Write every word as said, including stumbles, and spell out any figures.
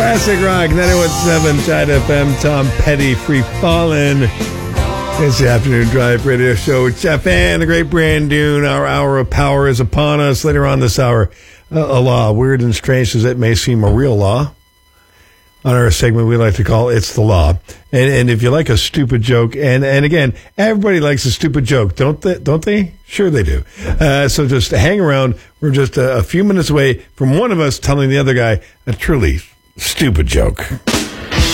Classic Rock, ninety-one point seven China F M, Tom Petty, Free Fallin'. It's the Afternoon Drive radio show with Jeff and the great Brand Dune. Our hour of power is upon us. Later on this hour, uh, a law, weird and strange as it may seem, a real law. On our segment we like to call It's the Law. And and if you like a stupid joke, and, and again, everybody likes a stupid joke, don't they? Don't they? Sure they do. Uh, so just hang around. We're just a, a few minutes away from one of us telling the other guy a truly stupid joke.